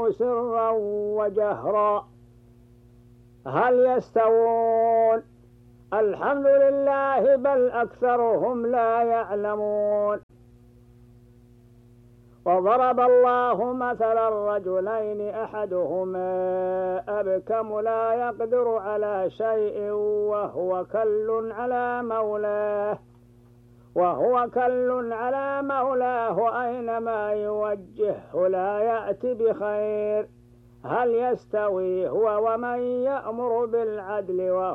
سرا وجهرا هل يستوون؟ الحمد لله بل أكثرهم لا يعلمون. وضرب الله مثلا رجلين أحدهما أبكم لا يقدر على شيء وهو كل على مولاه أينما يوجهه لا يأتي بخير. هل يستوي هو ومن يأمر بالعدل